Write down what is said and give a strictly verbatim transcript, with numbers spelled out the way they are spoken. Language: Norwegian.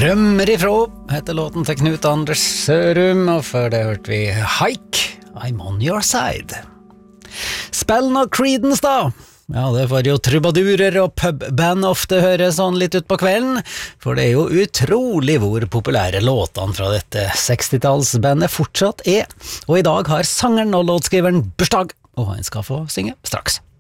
Drømmer ifrå heter låten til Knut Anders Sørum, og før det hørte vi Hike, I'm on your side. Spillen av Creedence da, ja det var jo trubadurer og pubband ofte hører sånn litt ut på kvelden, for det er jo utrolig hvor populære låtene fra dette sekstitallsbandet fortsatt er, og i dag har sangeren og låtskriveren bursdag, og han skal få synge straks.